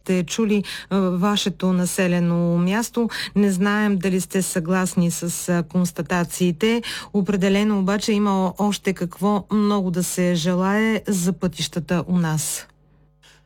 сте чули вашето населено място. Не знаем дали сте съгласни с констатациите. Определено обаче има още какво много да се желае за пътищата у нас.